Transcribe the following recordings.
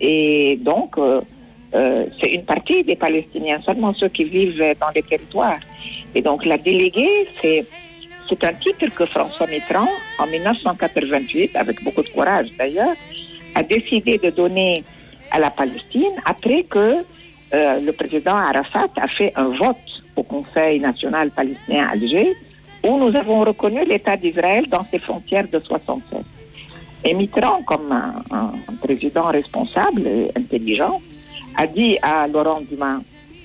Et donc, c'est une partie des Palestiniens, seulement ceux qui vivent dans les territoires. Et donc, la déléguée, c'est un titre que François Mitterrand, en 1988, avec beaucoup de courage d'ailleurs, a décidé de donner à la Palestine après que le président Arafat a fait un vote au Conseil national palestinien à Alger où nous avons reconnu l'État d'Israël dans ses frontières de 1967. Et Mitterrand, comme un président responsable et intelligent, a dit à Laurent Dumas,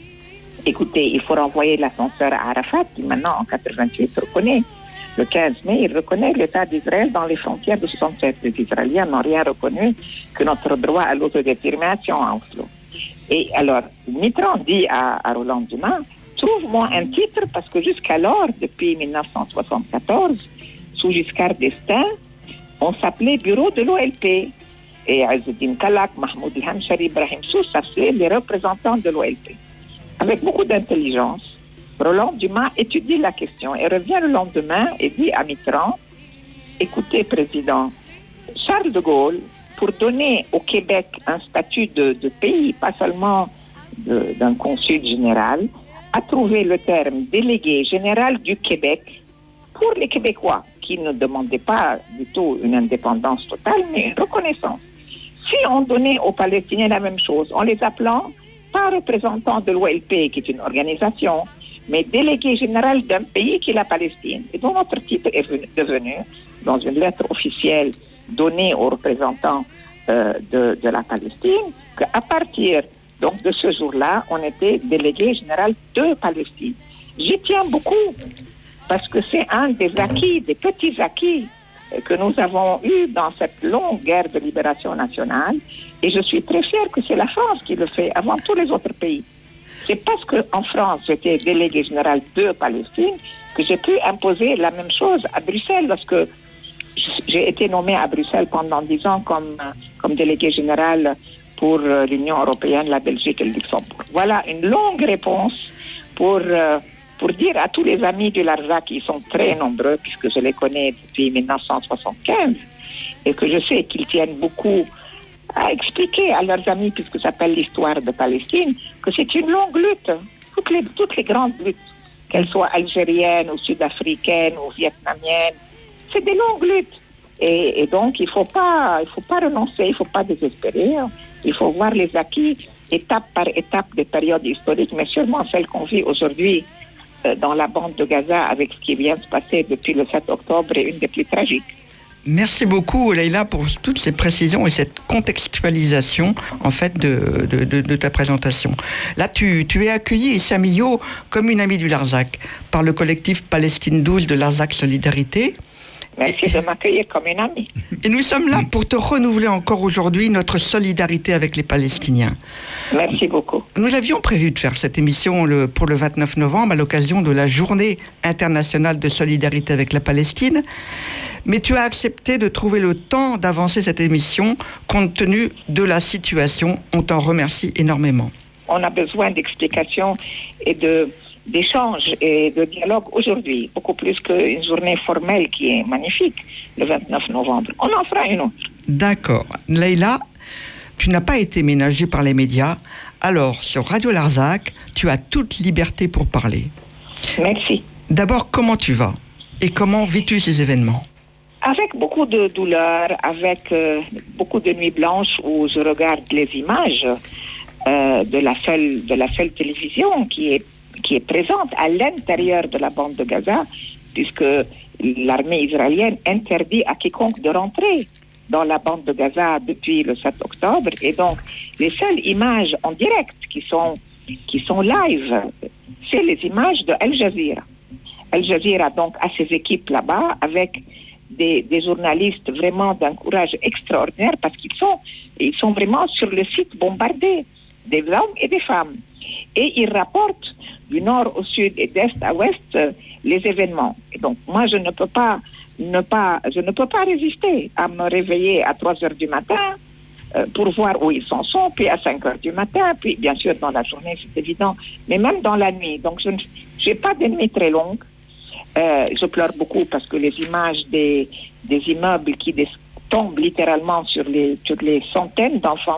écoutez, il faut renvoyer l'ascenseur à Arafat, qui maintenant en 88 reconnaît, le 15 mai, il reconnaît l'État d'Israël dans les frontières de 67. Les Israéliens n'ont rien reconnu que notre droit à l'autodétermination à Oslo. Et alors, Mitterrand dit à Roland Dumas, trouve-moi un titre, parce que jusqu'alors, depuis 1974, sous Giscard d'Estaing, on s'appelait Bureau de l'OLP. Et Azzeddine Kalak, Mahmoud El-Hamshari, Ibrahim Sous, ça c'est les représentants de l'OLP. Avec beaucoup d'intelligence, Roland Dumas étudie la question et revient le lendemain et dit à Mitterrand, écoutez, Président, Charles de Gaulle, pour donner au Québec un statut de pays, pas seulement d'un consul général, a trouvé le terme délégué général du Québec pour les Québécois, qui ne demandaient pas du tout une indépendance totale, mais une reconnaissance. Si on donnait aux Palestiniens la même chose, en les appelant pas représentants de l'OLP, qui est une organisation, mais délégué général d'un pays qui est la Palestine, et dont notre titre est devenu, dans une lettre officielle donnée aux représentants de la Palestine, qu'à partir donc de ce jour-là, on était délégué général de Palestine. J'y tiens beaucoup, parce que c'est un des acquis, des petits acquis que nous avons eus dans cette longue guerre de libération nationale, et je suis très fière que c'est la France qui le fait avant tous les autres pays. C'est parce qu'en France, j'étais délégué général de Palestine que j'ai pu imposer la même chose à Bruxelles, lorsque j'ai été nommé à Bruxelles pendant 10 ans comme délégué général pour l'Union européenne, la Belgique et le Luxembourg. Voilà une longue réponse pour dire à tous les amis du Larzac, qui sont très nombreux, puisque je les connais depuis 1975, et que je sais qu'ils tiennent beaucoup à expliquer à leurs amis, puisque ça s'appelle l'histoire de Palestine, que c'est une longue lutte. Toutes les grandes luttes, qu'elles soient algériennes ou sud-africaines ou vietnamiennes, c'est des longues luttes. Et donc, il ne faut pas renoncer, il ne faut pas désespérer. Il faut voir les acquis, étape par étape, des périodes historiques, mais sûrement celles qu'on vit aujourd'hui dans la bande de Gaza, avec ce qui vient de se passer depuis le 7 octobre, est une des plus tragiques. Merci beaucoup, Leïla, pour toutes ces précisions et cette contextualisation, en fait, de ta présentation. Là, tu es accueillie, Issa Millot, comme une amie du Larzac, par le collectif Palestine 12 de Larzac Solidarité. Merci de m'accueillir comme une amie. Et nous sommes là pour te renouveler encore aujourd'hui notre solidarité avec les Palestiniens. Merci beaucoup. Nous avions prévu de faire cette émission pour le 29 novembre à l'occasion de la Journée internationale de solidarité avec la Palestine. Mais tu as accepté de trouver le temps d'avancer cette émission compte tenu de la situation. On t'en remercie énormément. On a besoin d'explications et d'échanges et de dialogue aujourd'hui, beaucoup plus qu'une journée formelle qui est magnifique, le 29 novembre. On en fera une autre. D'accord. Leïla, tu n'as pas été ménagée par les médias. Alors, sur Radio Larzac, tu as toute liberté pour parler. Merci. D'abord, comment tu vas? Et comment vis-tu ces événements? Avec beaucoup de douleur, avec beaucoup de nuits blanches où je regarde les images de la seule télévision qui est présente à l'intérieur de la bande de Gaza, puisque l'armée israélienne interdit à quiconque de rentrer dans la bande de Gaza depuis le 7 octobre. Et donc, les seules images en direct qui sont live, c'est les images de Al Jazeera. Al Jazeera, donc, a ses équipes là-bas avec des journalistes vraiment d'un courage extraordinaire parce qu'ils sont vraiment sur le site bombardé, des hommes et des femmes. Et ils rapportent du nord au sud et d'est à ouest les événements. Et donc, moi, je ne peux pas résister à me réveiller à 3 heures du matin pour voir où ils en sont, puis à 5 heures du matin, puis bien sûr dans la journée, c'est évident, mais même dans la nuit. Donc, je n'ai pas de nuit très longue. Je pleure beaucoup parce que les images des immeubles qui tombent littéralement sur les centaines d'enfants